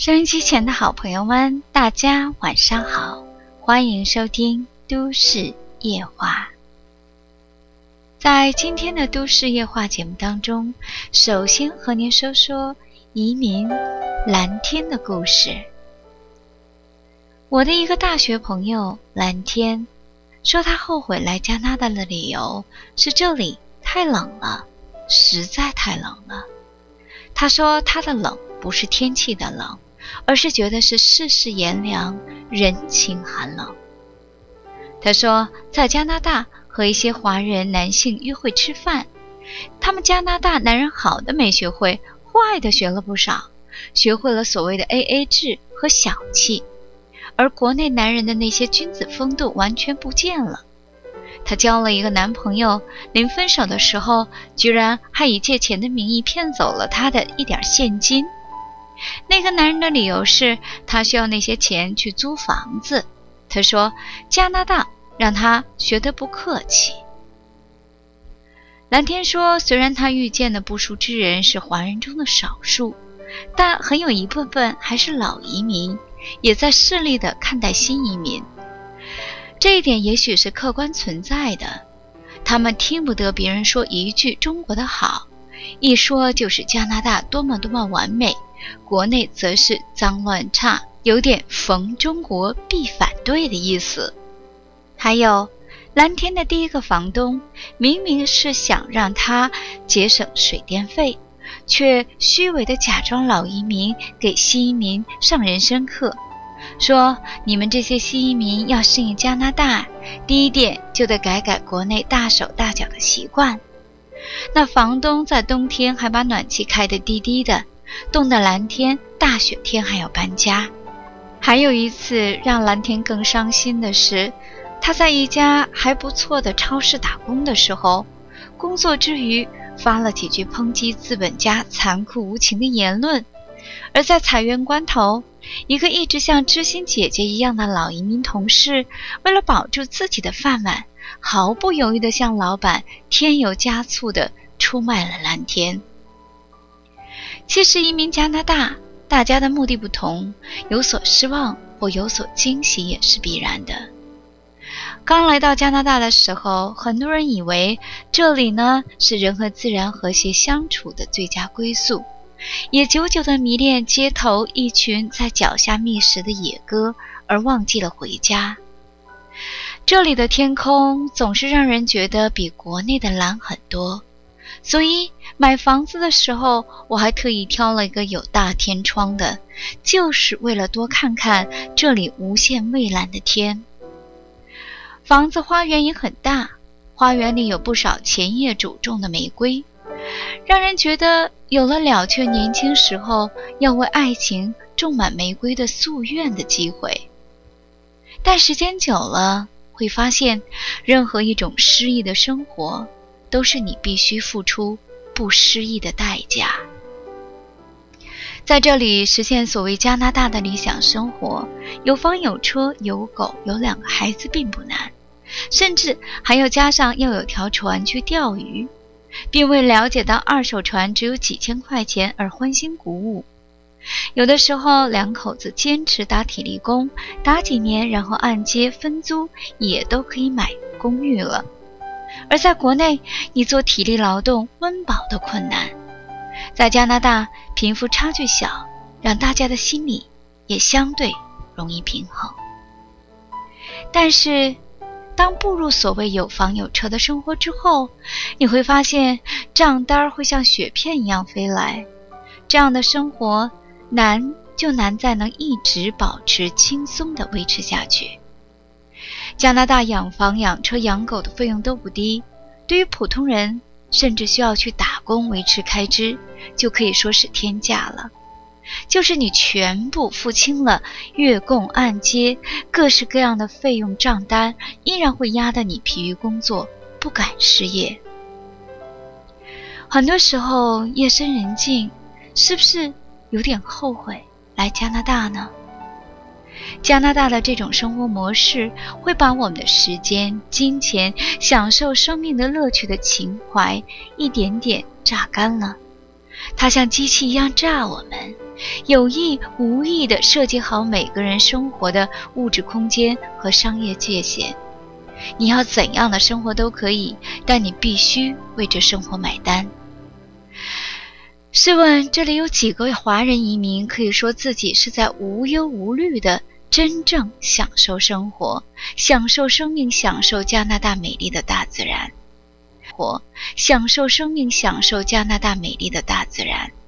收音机前的好朋友们，大家晚上好，欢迎收听都市夜话。在今天的都市夜话节目当中，首先和您说说移民蓝天的故事。我的一个大学朋友蓝天说，他后悔来加拿大的理由是这里太冷了，实在太冷了。他说他的冷不是天气的冷，而是觉得是世事炎凉，人情寒冷。他说在加拿大和一些华人男性约会吃饭，他们加拿大男人好的没学会，坏的学了不少，学会了所谓的 AA 制和小气，而国内男人的那些君子风度完全不见了。她交了一个男朋友，临分手的时候居然还以借钱的名义骗走了他的一点现金。那个男人的理由是他需要那些钱去租房子。他说加拿大让他学得不客气。蓝天说，虽然他遇见的不淑之人是华人中的少数，但很有一部分还是老移民，也在势利地看待新移民。这一点也许是客观存在的，他们听不得别人说一句中国的好，一说就是加拿大多么多么完美，国内则是脏乱差，有点逢中国必反对的意思。还有蓝天的第一个房东明明是想让他节省水电费，却虚伪地假装老移民，给新移民上人生课，说你们这些新移民要适应加拿大，第一点就得改改国内大手大脚的习惯。那房东在冬天还把暖气开得低低的，冻得蓝天大雪天还要搬家。还有一次让蓝天更伤心的是，他在一家还不错的超市打工的时候，工作之余发了几句抨击资本家残酷无情的言论，而在裁员关头，一个一直像知心姐姐一样的老移民同事，为了保住自己的饭碗，毫不犹豫地向老板添油加醋地出卖了蓝天。其实移民加拿大，大家的目的不同，有所失望或有所惊喜也是必然的。刚来到加拿大的时候，很多人以为这里呢是人和自然和谐相处的最佳归宿，也久久地迷恋街头一群在脚下觅食的野鸽，而忘记了回家。这里的天空总是让人觉得比国内的蓝很多，所以买房子的时候，我还特意挑了一个有大天窗的，就是为了多看看这里无限蔚蓝的天。房子花园也很大，花园里有不少前业主种的玫瑰，让人觉得有了了却年轻时候要为爱情种满玫瑰的夙愿的机会。但时间久了，会发现任何一种诗意的生活，都是你必须付出不诗意的代价。在这里实现所谓加拿大的理想生活，有房有车有狗有2个孩子并不难，甚至还要加上要有条船去钓鱼，并为了解到二手船只有几千块钱而欢欣鼓舞。有的时候2口子坚持打体力工，打几年然后按揭分租，也都可以买公寓了。而在国内，你做体力劳动温饱的困难，在加拿大贫富差距小，让大家的心理也相对容易平衡。但是当步入所谓有房有车的生活之后，你会发现账单会像雪片一样飞来，这样的生活难就难在能一直保持轻松地维持下去。加拿大养房养车养狗的费用都不低，对于普通人甚至需要去打工维持开支，就可以说是天价了。就是你全部付清了月供按揭各式各样的费用账单，依然会压得你疲于工作，不敢失业。很多时候夜深人静，是不是有点后悔来加拿大呢？加拿大的这种生活模式会把我们的时间、金钱、享受生命的乐趣的情怀一点点榨干了，它像机器一样榨我们， 有意无意地设计好每个人生活的物质空间和商业界限。你要怎样的生活都可以，但你必须为这生活买单。试问这里有几个华人移民可以说自己是在无忧无虑地真正享受生活，享受生命，享受加拿大美丽的大自然？享受生命，享受加拿大美丽的大自然。